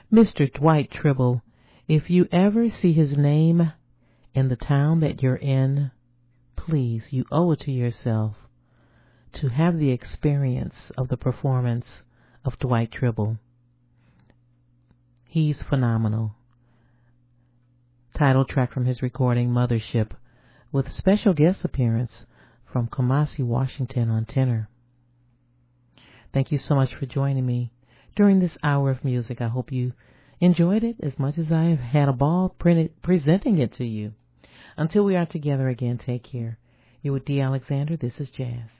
Mr. Dwight Tribble, if you ever see his name in the town that you're in, please, you owe it to yourself to have the experience of the performance of Dwight Tribble. He's phenomenal. Title track from his recording, Mothership, with a special guest appearance from Kamasi Washington on tenor. Thank you so much for joining me during this hour of music. I hope you enjoyed it as much as I have had a ball presenting it to you. Until we are together again, take care. You're with D. Alexander. This is Jazz.